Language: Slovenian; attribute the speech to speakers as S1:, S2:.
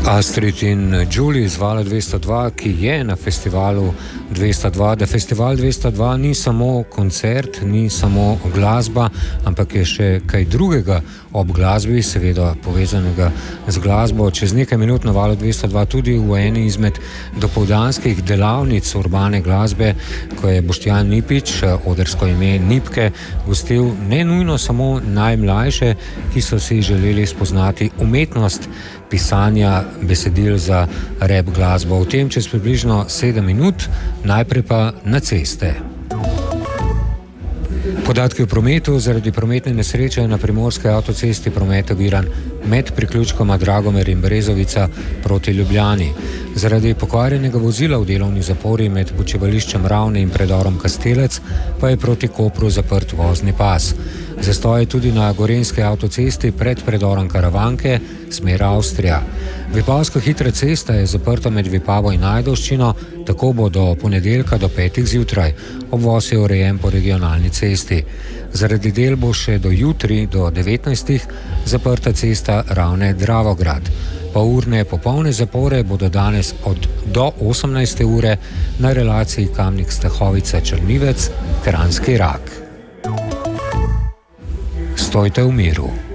S1: Astrid in Julie iz Vala 202, ki je na festivalu 202, da festival 202 ni samo koncert, ni samo glasba, ampak je še kaj drugega ob glasbi, seveda povezanega z glasbo. Čez nekaj minut na Valu 202 tudi v eni izmed dopoldanskih delavnic urbane glasbe, ko je Boštjan Nipič, odrsko ime Nipke, gostil ne nujno samo najmlajše, ki so si želeli spoznati umetnost pisanja besedil za rap glasbo. V tem čez približno 7 minut, najprej pa na ceste. Podatki o prometu. Zaradi prometne nesreče na primorske avtocesti promet oviran med priključkoma Dragomer in Brezovica proti Ljubljani. Zaradi pokvarjenega vozila v delovni zapori med počivališčem Ravne in predorom Kastelec pa je proti Kopru zaprt vozni pas. Zastoj je tudi na gorenjski avtocesti pred predorom Karavanke, smer Avstrija. Vipavska hitra cesta je zaprta med Vipavo in Ajdovščino, tako bo do ponedeljka do 5. zjutraj. Obvoz je urejen po regionalni cesti. Zaradi del bo še do jutri do 19. zaprta cesta Ravne-Dravograd. Polurne popolne zapore bodo danes do 18. ure na relaciji Kamnik-Stahovica-Črnivec, Kranjski Rak. Stojte v miru.